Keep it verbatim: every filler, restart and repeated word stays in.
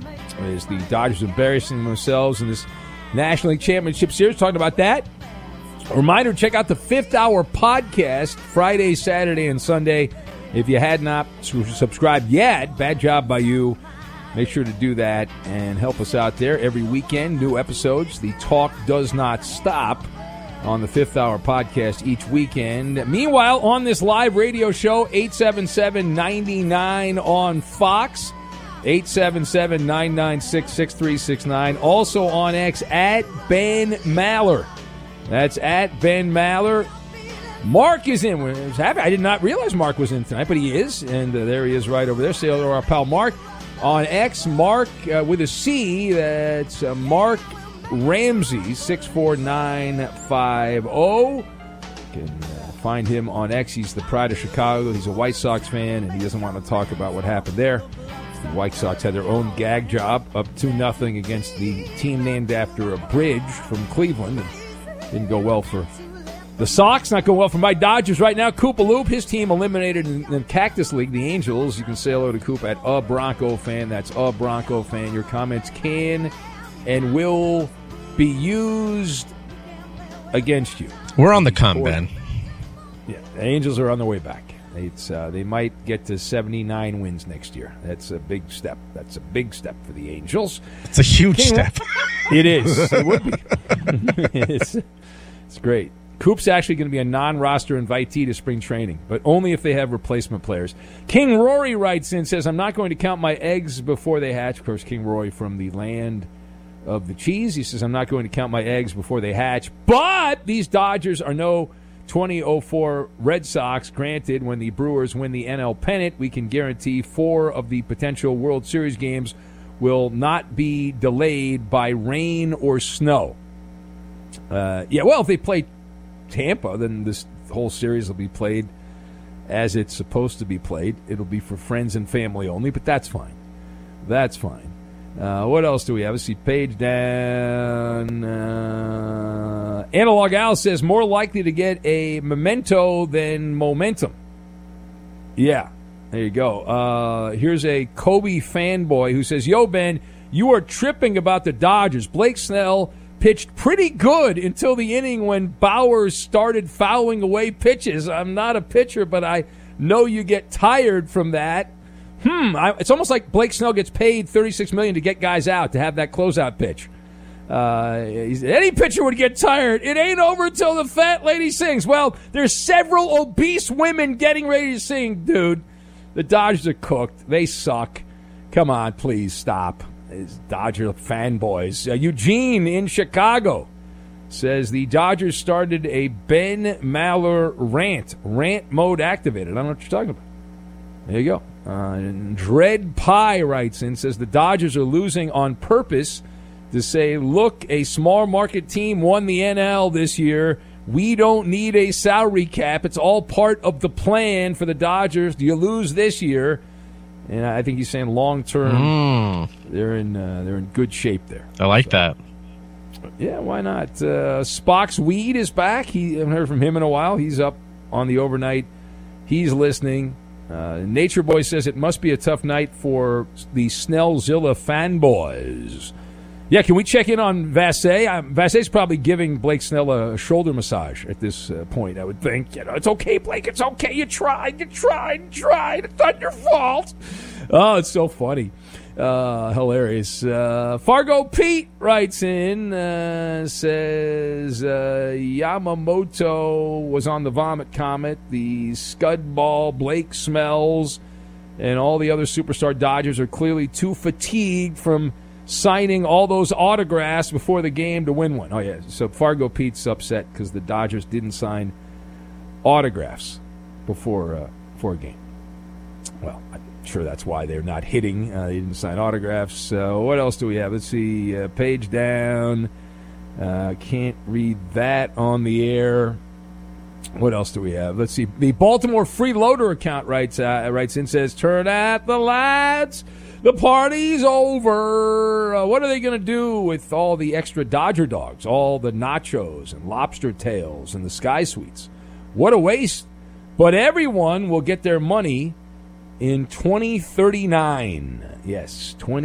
Is the Dodgers embarrassing themselves in this National League Championship Series? Talking about that. A reminder, check out the Fifth Hour podcast Friday, Saturday, and Sunday. If you had not subscribed yet, bad job by you. Make sure to do that and help us out there. Every weekend, new episodes. The talk does not stop on the Fifth Hour podcast each weekend. Meanwhile, on this live radio show, eight seven seven, nine nine on Fox. eight seven seven, nine nine six, six three six nine. Also on X, at Ben Maller. That's at Ben Maller. Mark is in. I was happy. I did not realize Mark was in tonight, but he is. And uh, there he is right over there. Say hello to our pal Mark. On X, Mark uh, with a C. That's uh, Mark Ramsey, six four nine five zero. You can uh, find him on X. He's the pride of Chicago. He's a White Sox fan, and he doesn't want to talk about what happened there. The White Sox had their own gag job, up two nothing against the team named after a bridge from Cleveland. And didn't go well for the Sox, not going well for my Dodgers right now. Koopaloop, his team eliminated in the Cactus League, the Angels. You can say hello to Coop at a Bronco fan. That's a Bronco fan. Your comments can and will be used against you. We're on the come, Ben. Yeah, the Angels are on their way back. It's uh, they might get to seventy-nine wins next year. That's a big step. That's a big step for the Angels. It's a huge King step. It is. It would be. it's, it's great. Coop's actually going to be a non-roster invitee to spring training, but only if they have replacement players. King Rory writes in, says, I'm not going to count my eggs before they hatch. Of course, King Rory from the land of the cheese. He says, I'm not going to count my eggs before they hatch, but these Dodgers are no twenty oh four Red Sox. Granted, when the Brewers win the N L pennant, we can guarantee four of the potential World Series games will not be delayed by rain or snow. Uh, yeah, well, if they play Tampa, then this whole series will be played as it's supposed to be played. It'll be for friends and family only, but that's fine. That's fine. Uh, what else do we have? Let's see, page down. Uh, Analog Al says, more likely to get a memento than momentum. Yeah, there you go. Uh, here's a Kobe fanboy who says, yo, Ben, you are tripping about the Dodgers. Blake Snell pitched pretty good until the inning when Bauer started fouling away pitches. I'm not a pitcher, but I know you get tired from that. Hmm, I, it's almost like Blake Snell gets paid thirty-six million dollars to get guys out, to have that closeout pitch. Uh, any pitcher would get tired. It ain't over until the fat lady sings. Well, there's several obese women getting ready to sing, dude. The Dodgers are cooked. They suck. Come on, please stop. It's Dodger fanboys. Uh, Eugene in Chicago says the Dodgers started a Ben Maller rant. Rant mode activated. I don't know what you're talking about. There you go. Uh, and Dread Pie writes in, says the Dodgers are losing on purpose to say, look, a small market team won the N L this year. We don't need a salary cap. It's all part of the plan for the Dodgers. You lose this year. And I think he's saying long term, mm. they're in uh, they're in good shape there. I like so, that. Yeah, why not? Uh, Spock's Weed is back. He I haven't heard from him in a while. He's up on the overnight. He's listening. Uh, Nature Boy says it must be a tough night for the Snellzilla fanboys. Yeah, can we check in on Vassay? Um, Vassay's probably giving Blake Snell a shoulder massage at this uh, point, I would think. You know, it's okay, Blake. It's okay. You tried. You tried. You tried. It's not your fault. Oh, it's so funny. Uh, hilarious. Uh, Fargo Pete writes in, uh, says uh, Yamamoto was on the Vomit Comet. The Scud Ball, Blake Smells, and all the other superstar Dodgers are clearly too fatigued from signing all those autographs before the game to win one. Oh, yeah. So Fargo Pete's upset because the Dodgers didn't sign autographs before, uh, before a game. Well, I'm sure that's why they're not hitting. Uh, they didn't sign autographs. So what else do we have? Let's see. Uh, page down. Uh, can't read that on the air. What else do we have? Let's see. The Baltimore Freeloader account writes, uh, writes in, says, turn out the lights. The party's over. Uh, what are they going to do with all the extra Dodger dogs, all the nachos and lobster tails and the Sky Suites? What a waste. But everyone will get their money in twenty thirty-nine. Yes, twenty